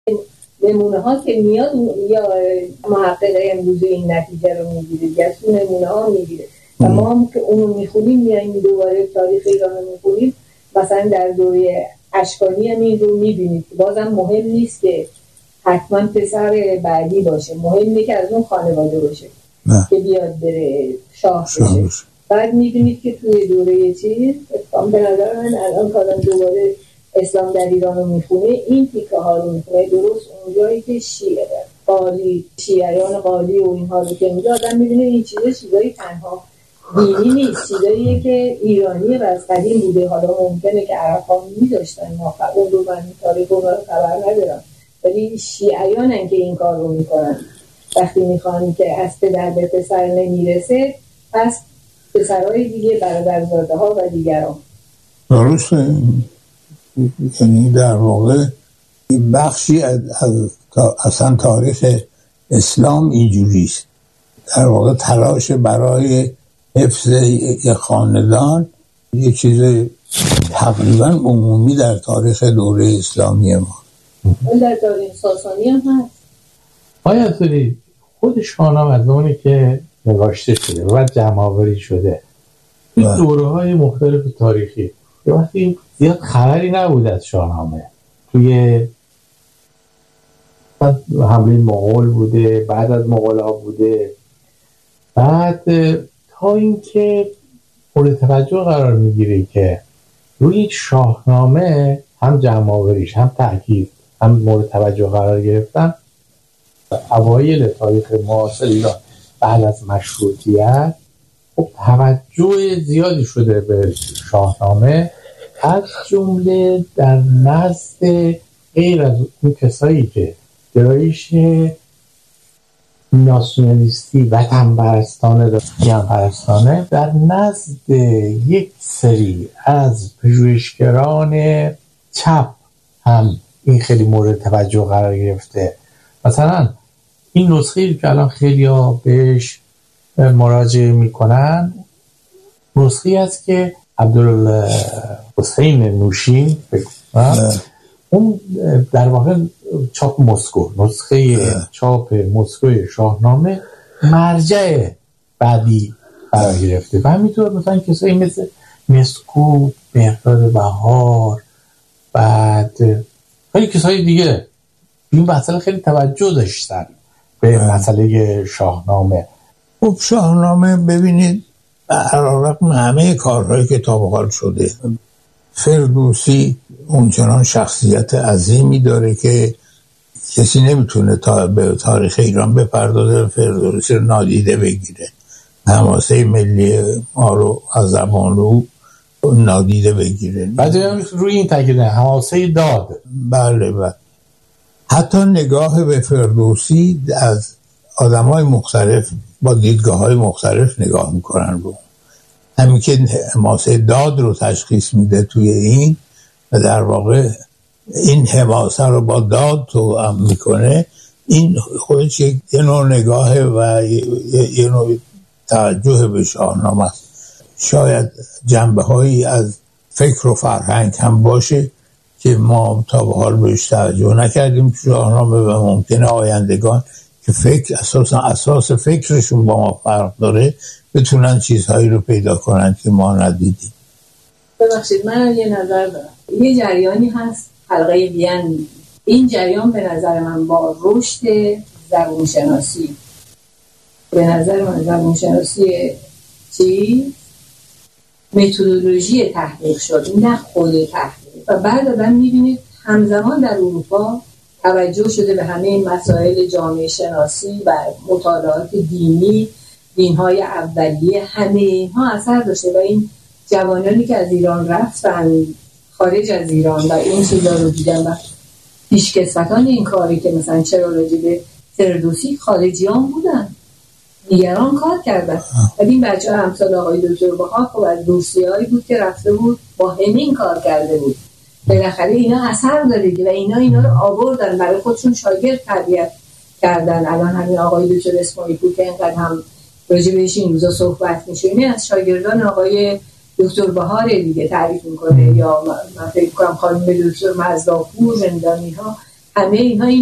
نمونه ها که میاد یا محقق امروزه این نتیجه رو میگیره یا نمونه ها میگیره و ما هم که اونو میخونیم میاییم دوباره تاریخ ایران رو میخونیم، مثلا در دوره اشکانی هم این رو میبینید که بازم مهم نیست که حتما پسر بعدی باشه، مهم اینه که از اون خانواده باشه که بیاد بره شاه بشه. بعد میبینید که توی دوره چیز به نظر من الان کارم دوباره اسلام در ایران رو میخونه، این تیکه ها رو میخونه درست اونجایی که شیعه قالی شیعیان قالی و اینها رو که میگه آدم میبینه این چیزایی تنها دینی نیست، چیزاییه که ایرانیه و از قدیم بوده. حالا ممکنه که عرب ها میداشتن، ما اون رو من تاریخ رو خبر ندارم، ولی شیعیانن که این کار رو میکنن. وقتی میخوان که از پدر به پسر نمیرسه پس پسرهای دیگه برادرزاده ها و دیگران. درسته، یعنی در واقع بخشی از اصلا تاریخ اسلام اینجوریست، در واقع تلاش برای حفظ یک خاندان یک چیز تقریبا عمومی در تاریخ دوره اسلامی ما. در تاریخ ساسانی هم هست. آیا توی خود شاهنامه از اونی که نگاشته شده و جمع‌آوری شده توی دوره‌های مختلف تاریخی یه وقتی زیاد خبری نبود از شاهنامه، توی حمله مغول بوده، بعد از مغول‌ها بوده، بعد تا اینکه مورد توجه قرار میگیره که روی شاهنامه هم جمع‌آوریش هم تأکید هم مورد توجه قرار گرفتن اوایل تاریخ معاصر ایران بعد از مشروطیت. خب توجه زیادی شده به شاهنامه، از جمله در نزد غیر از اون کسایی که گرایش ناسیونالیستی وطن پرستانه در نزد یک سری از پژوهشگران چپ هم این خیلی مورد توجه قرار گرفته. مثلا این نسخه‌ای که الان خیلی ها بهش مراجعه میکنن نسخه‌ای است که عبدالحسین نوشین اون در واقع چاپ مسکو، نسخه چاپ مسکو شاهنامه مرجع بعدی قرار گرفته و همینطور مثلا کسایی مثل مسکو، مهرداد بهار، بعد خیلی کسایی دیگه این مسئله خیلی توجه داشتن به مسئله شاهنامه. خب شاهنامه ببینید علیرغم همه کارهایی که تا به حال شده، فردوسی اونچنان شخصیت عظیمی داره که کسی نمیتونه به تاریخ ایران بپردازه فردوسی رو نادیده بگیره، حماسه ملی ما رو از زبان رو نادیده بگیره. بعد روی این تاکید حماسه داد. بله. حتی نگاه به فردوسی از آدم‌های مختلف با دیدگاه‌های مختلف نگاه میکنن رو. همین که حماسه داد رو تشخیص میده توی این و در واقع این حماسه رو با داد تو هم میکنه، این خودش یه نوع نگاه و یه نوع توجه به شاهنامه است. شاید جنبه هایی از فکر و فرهنگ هم باشه که ما تا به حال بهش توجه نکردیم تو شاهنامه و ممکنه آیندگان که فکر اساس فکرشون با ما فرق داره بتونن چیزهایی رو پیدا کنن که ما ندیدیم. ببخشید من یه نظر دارم. یه جریانی هست حلقه وین، این جریان به نظر من با رشد زبانشناسی، به نظر من زبانشناسی متدولوژی تحقیق شد، نه خود تحقیق. و بعد آدم میبینید همزمان در اروپا توجه شده به همه این مسائل جامعه شناسی و مطالعات دینی، دینهای اولیه، همه اینها اثر داشته و این جوانانی که از ایران رفتن خارج از ایران و این چیزا رو دیدن و پیشکسوتان این کاری که مثلا چرا راجع به فردوسی خارجیان بودن، دیگران کار کردن. ولی این بچه‌ها همسال آقای دکتر بها خب از روسیایی بود که رفته بود با همین کار کرده بود. بالاخره اینا اثر داره و اینا رو آوردن برای خودشون شاگرد تربیت کردن. الان همین آقای دکتر اسماعیل پور که اینقدر هم راجع بهش این روزا صحبت میشه، این از شاگردان آقای دکتر بهار دیگه تعریف میکنه، یا من فکر کنم خانم دکتر مزداپور، زندانی ها، همه اینها